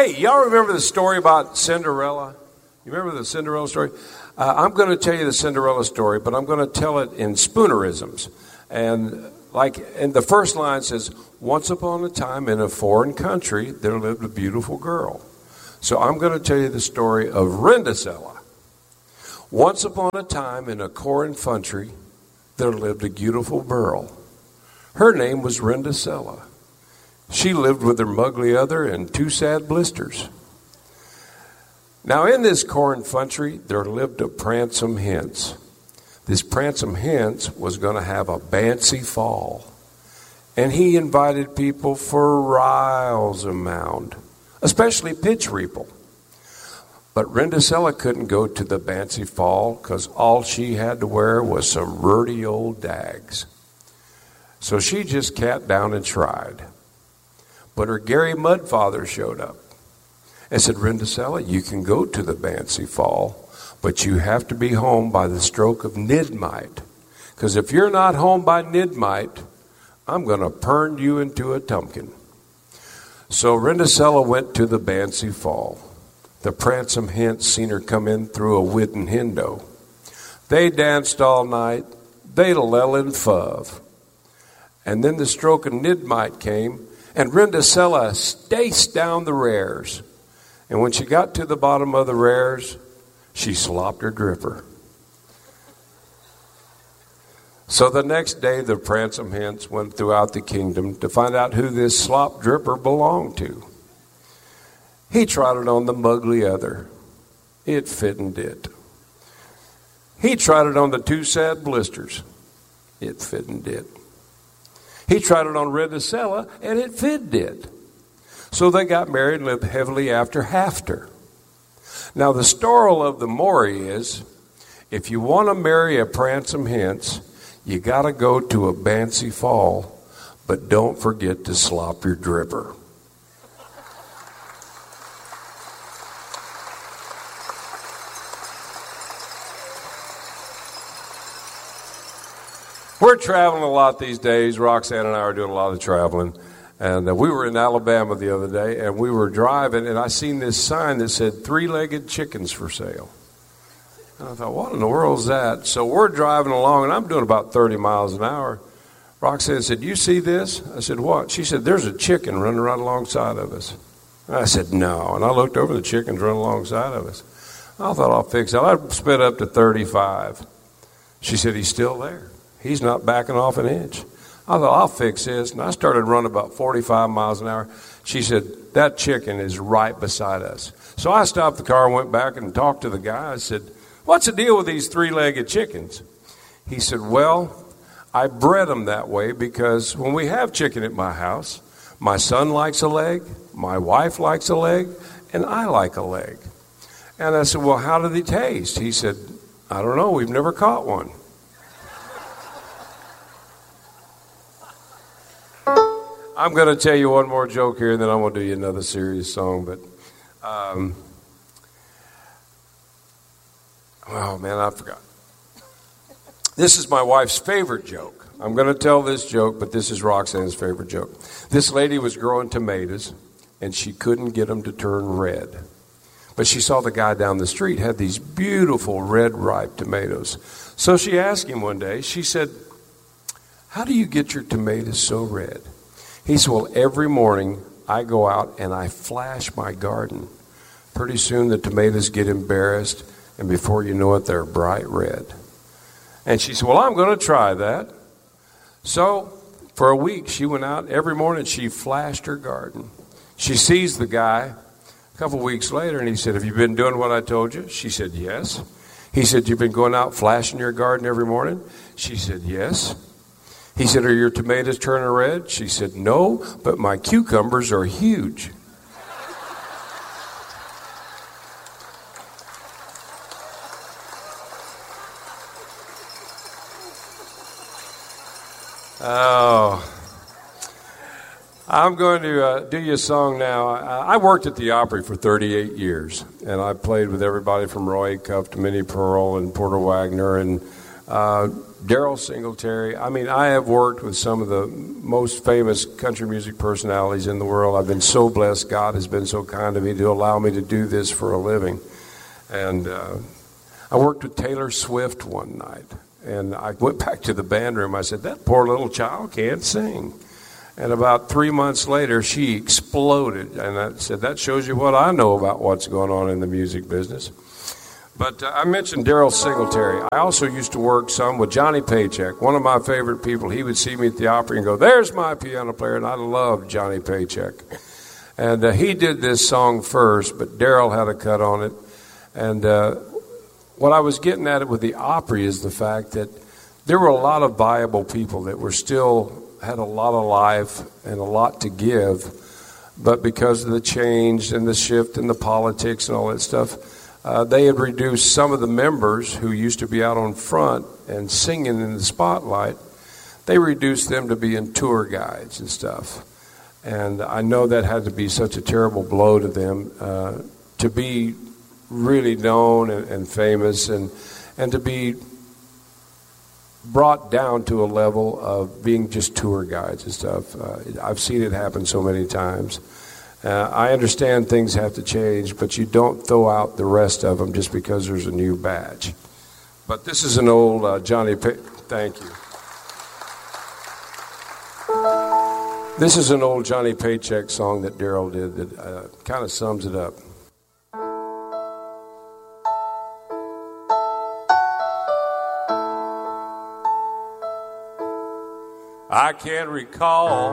Hey, y'all remember the story about Cinderella? You remember the Cinderella story? I'm going to tell you the Cinderella story, but I'm going to tell it in spoonerisms. And the first line says, once upon a time in a foreign country, there lived a beautiful girl. So I'm going to tell you the story of Rendicella. Once upon a time in a foreign country, there lived a beautiful girl. Her name was Rendicella. She lived with her muggly other and two sad blisters. Now in this corn country, there lived a Pransome Hens. This Pransome Hens was going to have a Bancy Fall. And he invited people for riles amount, especially pitch reaple. But Rendicella couldn't go to the Bancy Fall because all she had to wear was some ruddy old dags. So she just cat down and tried. But her Gary Mudfather showed up and said, Rendicella, you can go to the Bancy Fall, but you have to be home by the stroke of midnight. Because if you're not home by midnight, I'm going to turn you into a tumpkin. So Rendicella went to the Bancy Fall. The Pransome Hens seen her come in through a wooden window. They danced all night. They lell and fuv. And then the stroke of midnight came, and Rendicella staced down the rares. And when she got to the bottom of the rares, she slopped her dripper. So the next day, the Pransome Hens went throughout the kingdom to find out who this slop dripper belonged to. He trotted on the muggly other. It fitted it. He trotted on the two sad blisters. It fitted it. He trotted on Rendicella, and it fitted it. So they got married and lived heavily after. Now the story of the Maury is, if you want to marry a Pransome Hens, you got to go to a Bancy Fall, but don't forget to slop your dripper. We're traveling a lot these days. Roxanne and I are doing a lot of traveling. And we were in Alabama the other day, and we were driving, and I seen this sign that said 3-legged chickens for sale. And I thought, what in the world is that? So we're driving along, and I'm doing about 30 miles an hour. Roxanne said, you see this? I said, what? She said, there's a chicken running right alongside of us. And I said, no. And I looked over, the chicken's running alongside of us. I thought, I'll fix it. I sped up to 35. She said, he's still there. He's not backing off an inch. I thought, I'll fix this. And I started running about 45 miles an hour. She said, that chicken is right beside us. So I stopped the car and went back and talked to the guy. I said, what's the deal with these 3-legged chickens? He said, well, I bred them that way because when we have chicken at my house, my son likes a leg, my wife likes a leg, and I like a leg. And I said, well, how do they taste? He said, I don't know. We've never caught one. I'm going to tell you one more joke here, and then I'm going to do you another serious song. But, oh, man, I forgot. This is my wife's favorite joke. I'm going to tell this joke, but this is Roxanne's favorite joke. This lady was growing tomatoes, and she couldn't get them to turn red. But she saw the guy down the street had these beautiful red ripe tomatoes. So she asked him one day, she said, how do you get your tomatoes so red? He said, well, every morning I go out and I flash my garden. Pretty soon the tomatoes get embarrassed, and before you know it, they're bright red. And she said, well, I'm going to try that. So for a week, she went out. Every morning she flashed her garden. She sees the guy a couple weeks later, and he said, have you been doing what I told you? She said, yes. He said, you've been going out flashing your garden every morning? She said, yes. He said, are your tomatoes turning red? She said, no, but my cucumbers are huge. Oh, I'm going to do you a song now. I worked at the Opry for 38 years, and I played with everybody from Roy Acuff to Minnie Pearl and Porter Wagner and Daryl Singletary. I mean, I have worked with some of the most famous country music personalities in the world. I've been so blessed. God has been so kind to me to allow me to do this for a living. And I worked with Taylor Swift one night. And I went back to the band room. I said, that poor little child can't sing. And about 3 months later, she exploded. And I said, that shows you what I know about what's going on in the music business. But I mentioned Daryl Singletary. I also used to work some with Johnny Paycheck, one of my favorite people. He would see me at the Opry and go, there's my piano player. And I loved Johnny Paycheck. And he did this song first, but Daryl had a cut on it. And what I was getting at it with the Opry is the fact that there were a lot of viable people that were still had a lot of life and a lot to give, but because of the change and the shift in the politics and all that stuff, they had reduced some of the members who used to be out on front and singing in the spotlight. They reduced them to being tour guides and stuff. And I know that had to be such a terrible blow to them, to be really known and famous and to be brought down to a level of being just tour guides and stuff. I've seen it happen so many times. I understand things have to change, but you don't throw out the rest of them just because there's a new badge. But this is an old thank you. This is an old Johnny Paycheck song that Daryl did that kind of sums it up. I can't recall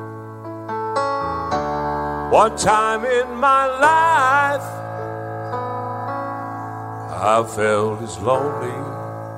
one time in my life I felt as lonely